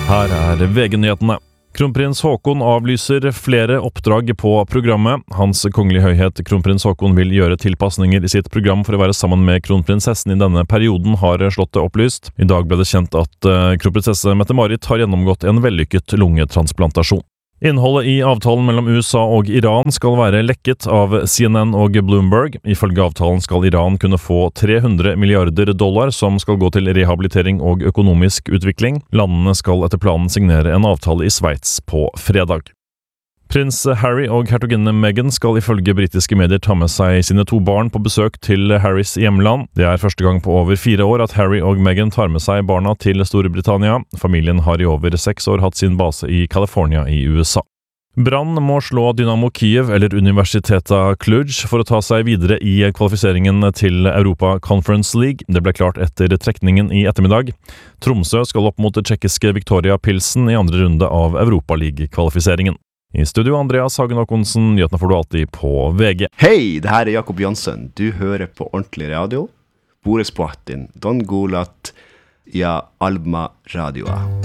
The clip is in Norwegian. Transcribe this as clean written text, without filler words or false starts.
Her VG-nyhetene. Kronprins Haakon avlyser flere oppdrag på programmet. Hans kongelige høyhet kronprins Haakon vil gjøre tilpasninger i sitt program for å være sammen med kronprinsessen i denne perioden, har slottet opplyst. I dag ble det kjent at kronprinsesse Mette-Marit har gjennomgått en vellykket lungetransplantasjon. Innholdet i avtalen mellom USA og Iran skal være lekket av CNN og Bloomberg. Ifølge avtalen skal Iran kunne få $300 milliarder som skal gå til rehabilitering og økonomisk utvikling. Landene skal etter planen signere en avtale i Sveits på fredag. Prins Harry og hertuginne Meghan skal ifølge britiske medier ta med seg sine 2 barn på besøk til Harrys hjemland. Det er første gang på over 4 år at Harry og Meghan tar med seg barna til Storbritannia. Familien har i over 6 år hatt sin base i California i USA. Brann må slå Dynamo Kyiv eller Universitetet Cluj for å ta seg videre i kvalifiseringen til Europa Conference League. Det ble klart etter trekningen i ettermiddag. Tromsø skal opp mot det tsjekkiske Victoria Pilsen i andre runde av Europa League-kvalifiseringen. I studio Andreas Hagen Håkonsen, nyhetene får du alltid på VG. Hei, det her Jakob Jansson. Du hører på ordentlig radio. Boris Poatin, Don Gulat, ja, Alma Radioa.